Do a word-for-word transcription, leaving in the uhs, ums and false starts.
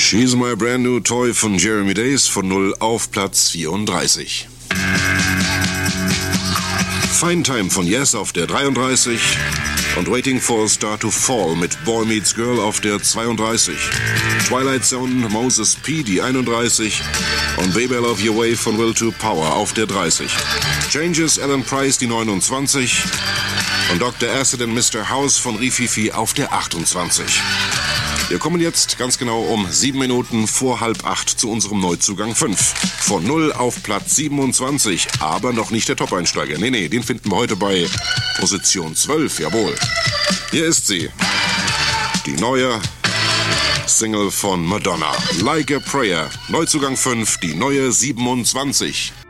She's My Brand New Toy von Jeremy Days von null auf Platz vierunddreißig. Fine Time von Yes auf der dreiunddreißig und Waiting for a Star to Fall mit Boy Meets Girl auf der zweiunddreißig. Twilight Zone Moses P. die einunddreißig und Baby I Love Your Way von Will to Power auf der dreißig. Changes Alan Price die neunundzwanzig und Doktor Acid and Mister House von Rififi auf der achtundzwanzig. Wir kommen jetzt ganz genau um sieben Minuten vor halb acht zu unserem Neuzugang fünf. Von null auf Platz siebenundzwanzig, aber noch nicht der Top-Einsteiger. Nee, nee, den finden wir heute bei Position zwölf, jawohl. Hier ist sie, die neue Single von Madonna, Like a Prayer. Neuzugang fünf, die neue siebenundzwanzig.